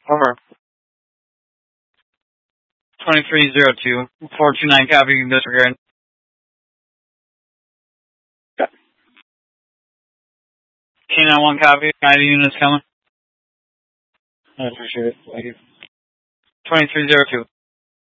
Over. 2302. 429 copy, disregard. K91 copy, 90 units coming. I appreciate it. Thank you. 2302.